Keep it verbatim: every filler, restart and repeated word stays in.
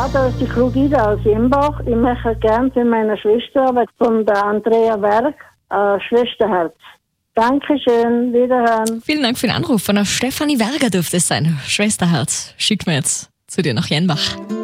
Ja, da ist die Klugida aus Imbach. Ich möchte gerne für meine Schwester, aber von der Andrea Werk, äh, Schwesterherz. Dankeschön, wiederhören. Vielen Dank für den Anruf. Von der Stefanie Werger dürfte es sein. Schwesterherz. Schickt mir jetzt zu dir nach Jenbach.